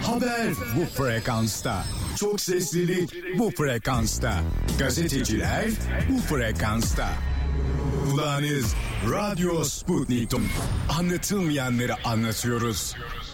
Haber bu frekansta. Çok seslilik bu frekansta. Gazeteciler bu frekansta. Kulağınız Radyo Sputnik'tum. Anlatılmayanları anlatıyoruz.